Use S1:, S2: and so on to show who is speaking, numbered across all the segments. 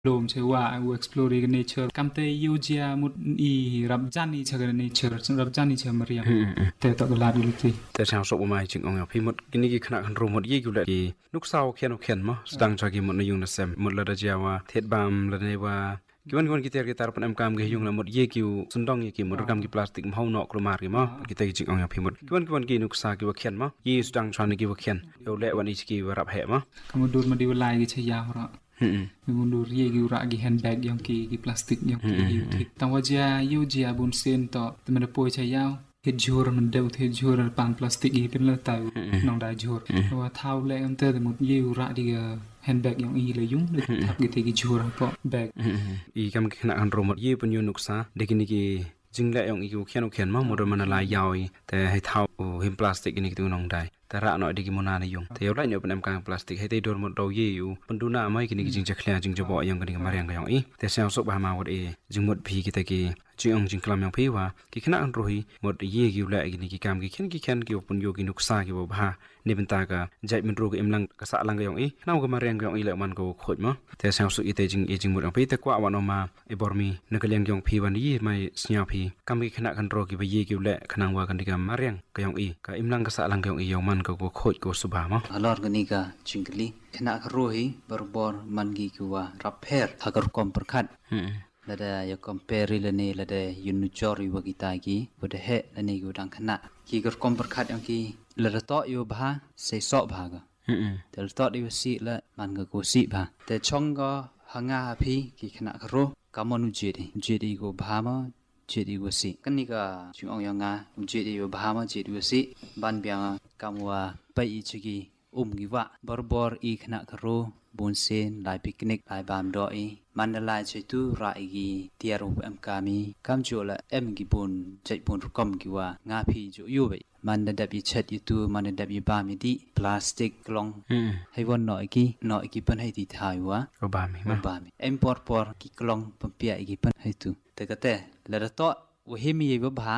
S1: lom chewa u explore the nature kamte yujia mut I rabjani chaga nature rabjani cha mariam te to la du ti
S2: แต่ชาวสกมาจึงองพี่หมดกินนี่ขณะคันรู้หมดยี่อยู่เลยที่นุกสาวเขียนมั้งสดังจากกี่หมดในยุงนั่นเซมหมดละเดียวว่าเทศบามละในว่ากิวันกิเตอร์กิตาร์ปนกามกี่ยุงละหมดยี่กี่สุนดองยี่กี่หมดกามกี่พลาสติกห้องนอกกลุ่มมากี่มั้งกิเตอร์จึงองพี่หมดกิวันกี่นุกสาวกี่ว่าเขียนมั้งยี่สดังชวนกี่ว่าเขียนเอวเละวันนี้กี่ว่ารับแห่มั้ง
S1: kemudian ma di walai gi chaya ora kemudian ye gi ura gi handbag yang ki plastik yang ki tawajia yujia bun sen to temene poi chaya het jor man deu het jor pan plastik I pen la tau nong da jor wa thau le am te mut ye ura di handbag yang I le yung le thap gi te gi jor po bag
S2: I kam ki khana kan ro mot ye pen yu nuksa dekini ki jingla yang iku khian ma modor mana la yawi te hai thau him plastik ini tu nong daiแต่ระหน่อยดีกิมนาในยงแต่เอาไรเนี่ยเป็นกางพลาสติกให้ได้โดนหมดเราเยี่อยู่บรรดุหน้าไม่กินกิจึงจะเคลียร์จึงจะบอกยังกันกันมาเรียงกันอย่างอีแต่เซลล์สุบหามาวัดจึงหมดพีกิตะกีจึงจึงกลามอย่างพี่ว่ากิขณะอันรู้หมดเยี่อยู่แหละกินกิกามกิเขียนกิวปนโยกินุกซากิวบ้านี่เป็นตากะใจมันรู้กิมลังกษะลังกันอย่างอีน่าก็มาเรียงกันอย่างอีแล้วมันก็ขดมั้งแต่เซลล์สุอีแต่จึงหมดอย่างพี่แต่กว่าวันออกมาบอร์มีนักเรียนอย่างพี่วันนี้ไม่สัญญาพี่กำกิขณะกันรู้กิไปเยี่กิวแหละขณะว่ากันดีกันมาเรียงกันอย่างอีกับอิมลังกษะลังกันอย่างอีอย่างมันก็ขดก็subama
S3: alor ganika chingli khna rohi barbor mangi kuwa rapher thagar kom perkhat lada ya compare lene lada yunuchori wagita gi wada he lene gu dang khna ki gar kom perkhat yang ki lada to yu bha se so bha ga tel to di si la man ga ko si bha te chong ga hanga phi ki khna ro kamonu jedi go bha ma jedi go si kanika chung ong yang nga jedi yo bha ma jedi go si ban byang kamwa pai chigi gi wa borbor I khna khro bonsen lai picnic lai bam do I mandalai chitu ra gi tiaru am kami kamjola em gi bon chai bon kom gi wa nga phi jo yo bai mandadap yi chat yitu mandadap yi ba mi di plastic klong hai won no gi pan hai ti thai wa
S2: ba mi
S3: em por ki klong pampia gi pan hai tu te ka te la to wo hemi yi ba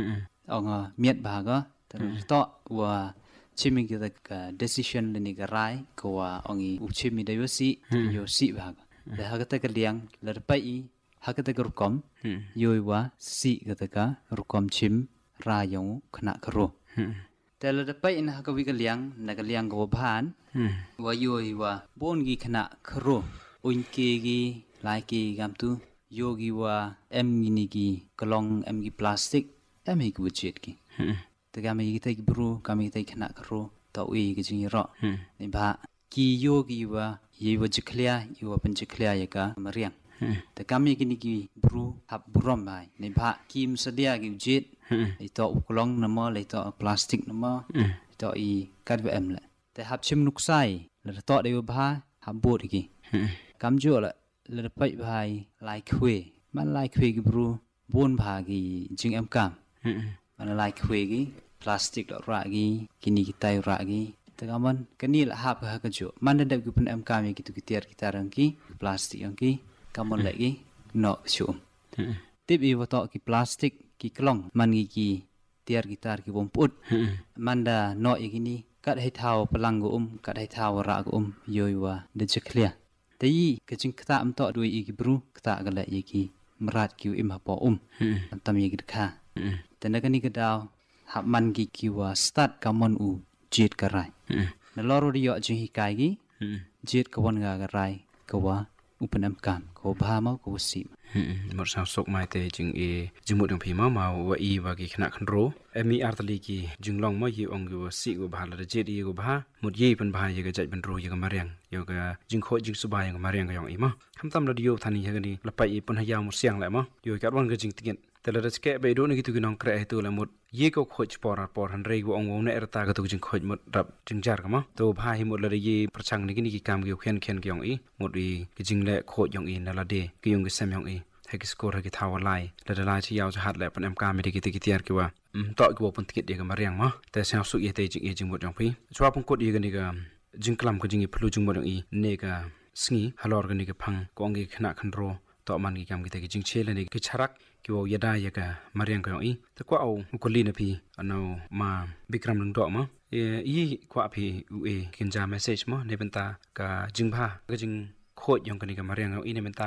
S3: ong miet ba ga te to wa chimi ki da decision ni ga rai ko wa ongi uchimi da yo si ba ga da ha ta ka liang la pai ha ka ta ka rukom yo wa si ga ta ka rukom chim ra yong khna khroแต่ละไปนะก็วิกเลียงนักเลียงก็ผ่านว่าโยว่าบนกีขณะครูอุนกีกีลายกีกำตุโยกีว่าเอ็มกินกีกลองเอ็มกีพลาสติกเอ็มให้กูเจ็ดกีแต่กามีกีตากีบรูกามีตาขณะครูต่อวีก็จึงรอในบ้ากีโยกีว่ายีว่าจิเคลียยีว่าเป็นจิเคลียยกะมาเรียงแต่กามีกินกีบรูหับบรอมไปในบ้ากีมสเดียกีเจ็ดitu ukulong nama itu plastik nama itu I kadvem le te hab chim nuksai le to de ba habut ki kamjo le pai bhai lai khwe man lai khwe ki bru bon bha ki jing am kam man lai khwe ki plastik lo ra ki kini ki tai ra ki te kaman kani la hab ha ka jo man de ki pun am kam ki tu ki tiar ki tarang ki plastik yang ki kaman le ki no chum tip I wa to ki plastik ki klong man ki tiar gitar ki bom put manda no igini kat hai thau palang go kat hai thau ra go yoiwa de cheklia te yi ke jing kta am to dui ki bru kta ga la yi ki mrat ki im ha po tam yi kha te na kani ka daw ha man ki wa start ka mon u jet ka rai na loro ri yo jing hi kai gi jet ka won ga rai ka wa upanam kam ko bha ma ko si
S2: หมดสาวสกมาแต่จึงหมดอย่างพี่มาว่าอีว่ากี่ขณะคันโรมีอาร์ตลีกีจึงลองมาอยู่องอยู่สิกูบาละเจดีกูบาหมดยี่เป็นบายังก็ใจเป็นโรยังก็มาเรียงยังก็จึงโคจึงสุบายยังก็มาเรียงก็อย่างอีมาคำตำเราดีอยู่ทันนี้ยังก็ดีละไปอีปนหายาวหมดเสียงแหละมั้งอยู่กับวันก็จึงติดแต่เราจะแก้ไปดูนี่ก็ตุกิน้องแกระตัวละหมดยี่ก็โคจปอร์หันเรย์กูองวงในเอรตาก็ตุจึงโคจหมดรับจึงจาร์กันมั้งตัวพายหมดเลยยี่ประชังนี่ก็นี่กิกามเกี่ยวเขียนก็อย่างอีหมดอีก็จึงแหละโคจอย่างอีนั่นละเดก็ยังก็เซมอย่างอีให้กิสโกร์ให้กิทาวไลและเดลายที่ยาวจะหัดแหละเป็นการไม่ได้กิติยาร์กี่ว่าต่อกี่ว่าเป็นติดเดียกันมาเรียงมั้งแต่เช้าสุดยี่เตจึงหมดอย่างพี่ชอบพงกดยี่กันนี่ก็จึงกลัมก็จึงพลูจึงหมดอย่างอีเนก็สงีฮัลโหลกันนี่ก็พังกองกี่ขณะคันโรต่อมันกี่กรรมกี่แต่จึงเชื่อเลยนี่ก็ชรักกี่ว่ายาได้ยากะมาเรียงกันอย่างอีแต่ก็เอาอุกลีนะพี่อันเอามาบิกรัมหนึ่งดอกมั้งอีกว่าพี่อุเอกินจาเมสเซจมั้งในบรรดาก็จึงพาก็จึงโคดยองกันนี่กับมาเรียงเอาอินเมนตา